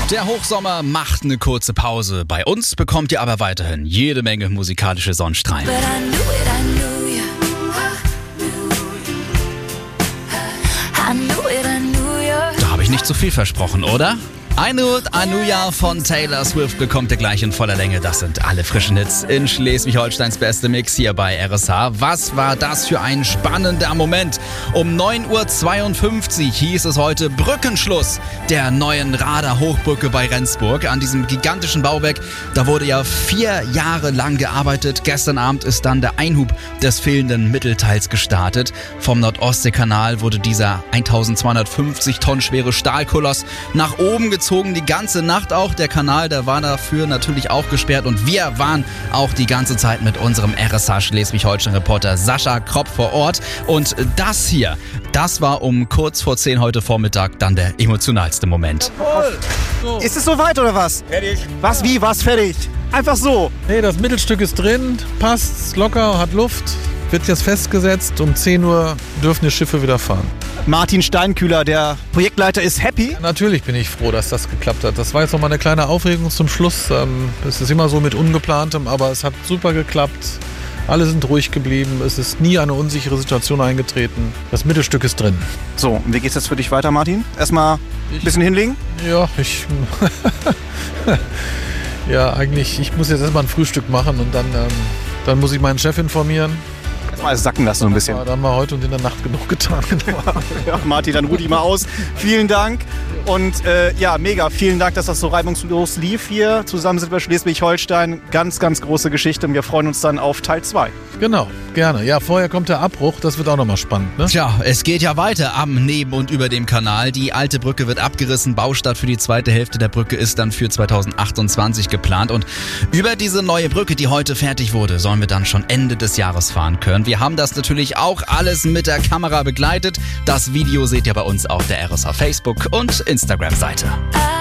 Der Hochsommer macht eine kurze Pause. Bei uns bekommt ihr aber weiterhin jede Menge musikalische Sonnenstrahlen. Da habe ich nicht zu viel versprochen, oder? I Knew It, I Knew Ya von Taylor Swift bekommt ihr gleich in voller Länge. Das sind alle frischen Hits in Schleswig-Holsteins beste Mix hier bei RSH. Was war das für ein spannender Moment? Um 9.52 Uhr hieß es heute Brückenschluss der neuen Rader Hochbrücke bei Rendsburg. An diesem gigantischen Bauwerk, da wurde ja 4 Jahre lang gearbeitet. Gestern Abend ist dann der Einhub des fehlenden Mittelteils gestartet. Vom Nordostseekanal wurde dieser 1250 Tonnen schwere Stahlkoloss nach oben gezogen. Die ganze Nacht auch. Der Kanal, der war dafür natürlich auch gesperrt und wir waren auch die ganze Zeit mit unserem RSH Schleswig-Holstein-Reporter Sascha Kropp vor Ort. Und das hier, das war um kurz vor 10 heute Vormittag dann der emotionalste Moment. So. Ist es soweit oder was? Fertig. Was, wie, was, fertig? Einfach so. Nee, das Mittelstück ist drin, passt, locker, hat Luft, wird jetzt festgesetzt. Um 10 Uhr dürfen die Schiffe wieder fahren. Martin Steinkühler, der Projektleiter, ist happy. Natürlich bin ich froh, dass das geklappt hat. Das war jetzt noch mal eine kleine Aufregung zum Schluss. Es ist immer so mit Ungeplantem, aber es hat super geklappt. Alle sind ruhig geblieben. Es ist nie eine unsichere Situation eingetreten. Das Mittelstück ist drin. So, und wie geht's jetzt für dich weiter, Martin? Erstmal ein bisschen hinlegen? Ja, ja, eigentlich, ich muss jetzt erstmal ein Frühstück machen und dann muss ich meinen Chef informieren. Mal sacken lassen so ein bisschen. Da haben wir heute und in der Nacht genug getan. Ja, Martin, dann ruh dich mal aus. Vielen Dank. Und ja, mega. Vielen Dank, dass das so reibungslos lief hier. Zusammen sind wir Schleswig-Holstein. Ganz, ganz große Geschichte. Und wir freuen uns dann auf Teil 2. Genau, gerne. Ja, vorher kommt der Abbruch. Das wird auch nochmal spannend, ne? Tja, es geht ja weiter am, neben und über dem Kanal. Die alte Brücke wird abgerissen. Baustart für die zweite Hälfte der Brücke ist dann für 2028 geplant. Und über diese neue Brücke, die heute fertig wurde, sollen wir dann schon Ende des Jahres fahren können. Wir haben das natürlich auch alles mit der Kamera begleitet. Das Video seht ihr bei uns auf der RSH Facebook und Instagram-Seite.